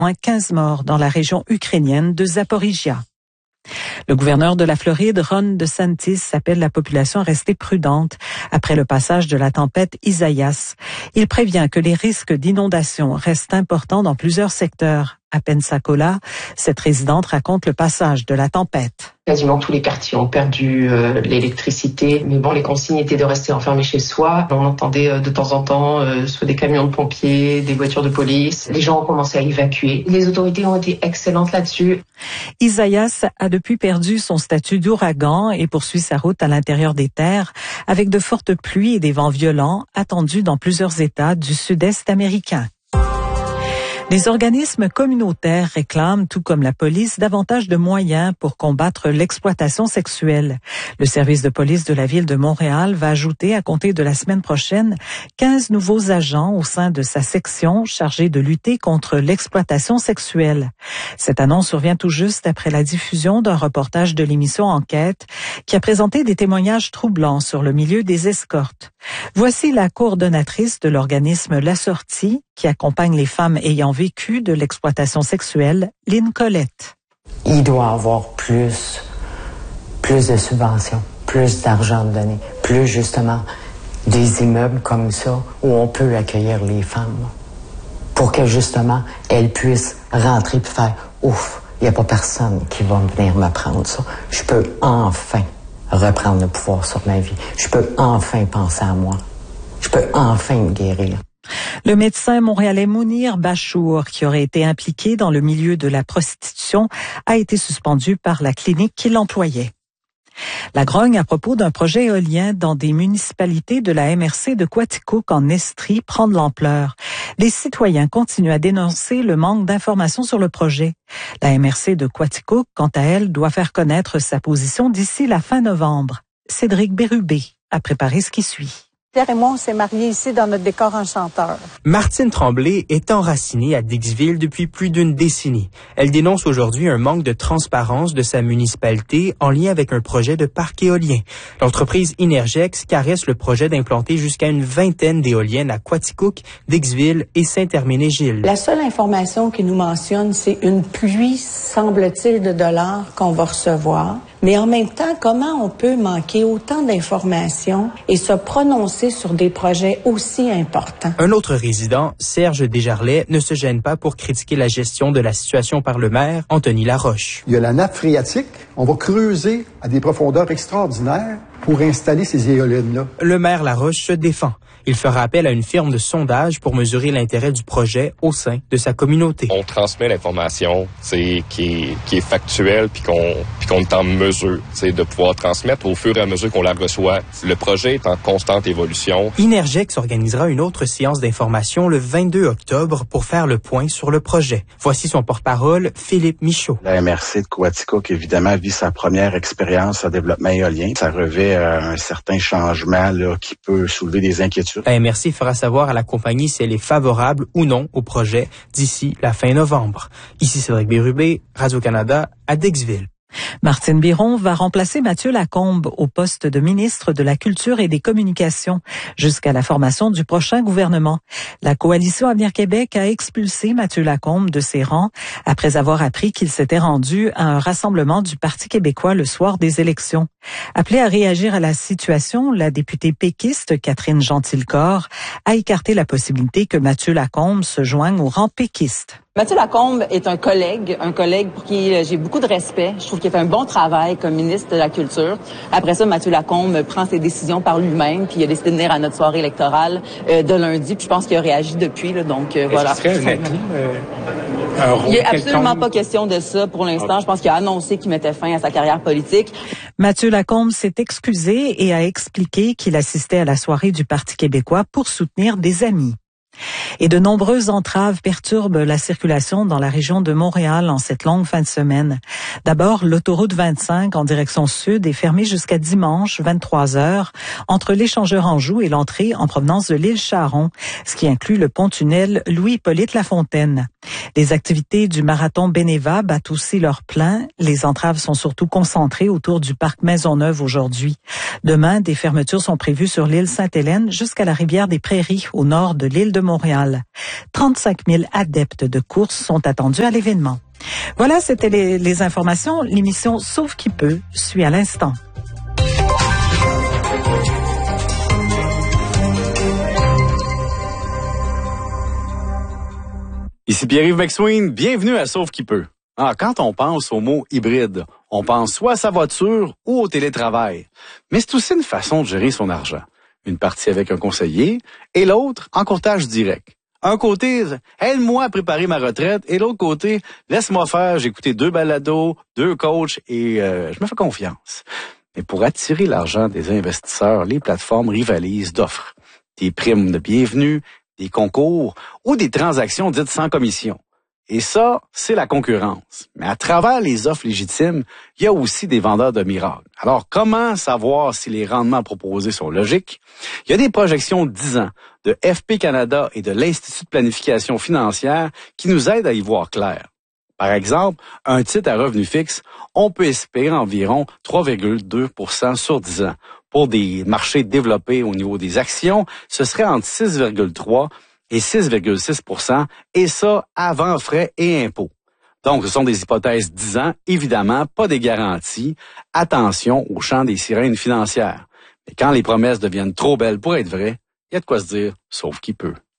moins 15 morts dans la région ukrainienne de Zaporizhia. Le gouverneur de la Floride, Ron DeSantis, appelle la population à rester prudente après le passage de la tempête Isaias. Il prévient que les risques d'inondation restent importants dans plusieurs secteurs. À Pensacola, cette résidente raconte le passage de la tempête. Quasiment tous les quartiers ont perdu l'électricité. Mais bon, les consignes étaient de rester enfermés chez soi. On entendait de temps en temps soit des camions de pompiers, des voitures de police. Les gens ont commencé à évacuer. Les autorités ont été excellentes là-dessus. Isaias a depuis perdu son statut d'ouragan et poursuit sa route à l'intérieur des terres avec de fortes pluies et des vents violents attendus dans plusieurs États du sud-est américain. Les organismes communautaires réclament, tout comme la police, davantage de moyens pour combattre l'exploitation sexuelle. Le service de police de la ville de Montréal va ajouter, à compter de la semaine prochaine, 15 nouveaux agents au sein de sa section chargée de lutter contre l'exploitation sexuelle. Cette annonce survient tout juste après la diffusion d'un reportage de l'émission Enquête qui a présenté des témoignages troublants sur le milieu des escortes. Voici la coordonnatrice de l'organisme La Sortie qui accompagne les femmes ayant vécu de l'exploitation sexuelle, Lynn Collette. Il doit y avoir plus de subventions, plus d'argent donné, plus justement des immeubles comme ça où on peut accueillir les femmes pour que justement elles puissent rentrer et faire « Ouf, il n'y a pas personne qui va venir me prendre ça. Je peux enfin reprendre le pouvoir sur ma vie. Je peux enfin penser à moi. Je peux enfin me guérir. » Le médecin montréalais Mounir Bachour, qui aurait été impliqué dans le milieu de la prostitution, a été suspendu par la clinique qui l'employait. La grogne à propos d'un projet éolien dans des municipalités de la MRC de Quaticook en Estrie prend de l'ampleur. Les citoyens continuent à dénoncer le manque d'informations sur le projet. La MRC de Quaticook, quant à elle, doit faire connaître sa position d'ici la fin novembre. Cédric Bérubé a préparé ce qui suit. Pierre et moi, on s'est mariés ici dans notre décor enchanteur. Martine Tremblay est enracinée à Dixville depuis plus d'une décennie. Elle dénonce aujourd'hui un manque de transparence de sa municipalité en lien avec un projet de parc éolien. L'entreprise Inergex caresse le projet d'implanter jusqu'à une vingtaine d'éoliennes à Quaticook, Dixville et Saint-Hermine-et-Gilles. La seule information qui nous mentionne, c'est une pluie, semble-t-il, de dollars qu'on va recevoir. Mais en même temps, comment on peut manquer autant d'informations et se prononcer sur des projets aussi importants? Un autre résident, Serge Desjarlais, ne se gêne pas pour critiquer la gestion de la situation par le maire, Anthony Laroche. Il y a la nappe phréatique. On va creuser à des profondeurs extraordinaires pour installer ces éoliennes-là. Le maire Laroche se défend. Il fera appel à une firme de sondage pour mesurer l'intérêt du projet au sein de sa communauté. On transmet l'information qui est factuelle puis qu'on est en mesure de pouvoir transmettre au fur et à mesure qu'on la reçoit. Le projet est en constante évolution. Inergex organisera une autre séance d'information le 22 octobre pour faire le point sur le projet. Voici son porte-parole, Philippe Michaud. La MRC de Quaticook, évidemment, vit sa première expérience en développement éolien. Ça revêt un certain changement là, qui peut soulever des inquiétudes. La MRC fera savoir à la compagnie si elle est favorable ou non au projet d'ici la fin novembre. Ici Cédric Bérubé, Radio-Canada, à Dixville. Martine Biron va remplacer Mathieu Lacombe au poste de ministre de la Culture et des Communications jusqu'à la formation du prochain gouvernement. La coalition Avenir Québec a expulsé Mathieu Lacombe de ses rangs après avoir appris qu'il s'était rendu à un rassemblement du Parti québécois le soir des élections. Appelée à réagir à la situation, la députée péquiste Catherine Gentilcorps a écarté la possibilité que Mathieu Lacombe se joigne au rang péquiste. Mathieu Lacombe est un collègue pour qui j'ai beaucoup de respect. Je trouve qu'il fait un bon travail comme ministre de la Culture. Après ça, Mathieu Lacombe prend ses décisions par lui-même, puis il a décidé de venir à notre soirée électorale de lundi, puis je pense qu'il a réagi depuis. Là, donc voilà. Est-ce que ce serait il n'est absolument pas question de ça pour l'instant. Je pense qu'il a annoncé qu'il mettait fin à sa carrière politique. Mathieu Lacombe s'est excusé et a expliqué qu'il assistait à la soirée du Parti québécois pour soutenir des amis. Et de nombreuses entraves perturbent la circulation dans la région de Montréal en cette longue fin de semaine. D'abord, l'autoroute 25 en direction sud est fermée jusqu'à dimanche 23h entre l'échangeur Anjou et l'entrée en provenance de l'île Charon, ce qui inclut le pont-tunnel Louis-Hippolyte Lafontaine. Les activités du marathon Beneva battent aussi leur plein. Les entraves sont surtout concentrées autour du parc Maisonneuve aujourd'hui. Demain, des fermetures sont prévues sur l'île Sainte-Hélène jusqu'à la rivière des Prairies au nord de l'île de de Montréal. 35 000 adeptes de course sont attendus à l'événement. Voilà, c'était les informations. L'émission Sauve qui peut suit à l'instant. Ici Pierre-Yves McSween, bienvenue à Sauve qui peut. Quand on pense au mot hybride, on pense soit à sa voiture ou au télétravail. Mais c'est aussi une façon de gérer son argent. Une partie avec un conseiller et l'autre en courtage direct. Un côté, aide-moi à préparer ma retraite, et l'autre côté, laisse-moi faire, j'ai écouté 2 balados, 2 coachs et je me fais confiance. Mais pour attirer l'argent des investisseurs, les plateformes rivalisent d'offres. Des primes de bienvenue, des concours ou des transactions dites sans commission. Et ça, c'est la concurrence. Mais à travers les offres légitimes, il y a aussi des vendeurs de miracles. Alors, comment savoir si les rendements proposés sont logiques? Il y a des projections de 10 ans de FP Canada et de l'Institut de planification financière qui nous aident à y voir clair. Par exemple, un titre à revenu fixe, on peut espérer environ 3,2 % sur 10 ans. Pour des marchés développés au niveau des actions, ce serait entre 6,3 et 6,6 %, et ça avant frais et impôts. Donc, ce sont des hypothèses 10 ans, évidemment, pas des garanties. Attention au chant des sirènes financières. Mais quand les promesses deviennent trop belles pour être vraies, il y a de quoi se dire, sauf qui peut.